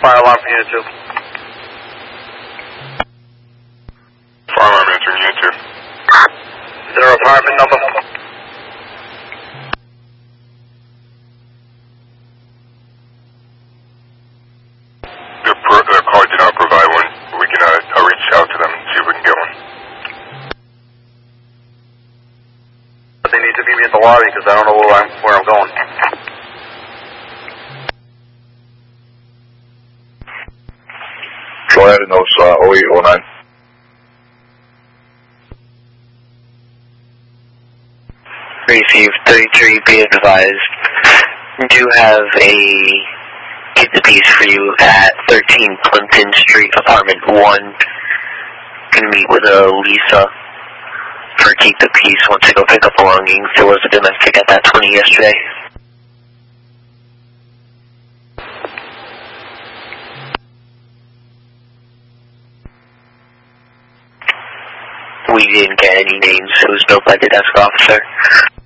fire alarm for Unit 2. Fire alarm answering Unit 2. Is there an apartment number? Their car did not provide one. We can reach out to them and see if we can get one. But they need to meet me at the lobby because I don't know where I'm going. Go ahead and those 0809. Received 33, be advised. We do have a keep the peace for you at 13 Plimpton Street, apartment 1. Can meet with Lisa for keep the peace once I go pick up belongings. There was a domestic at that 20 yesterday. We didn't get any names. It was built by the desk officer.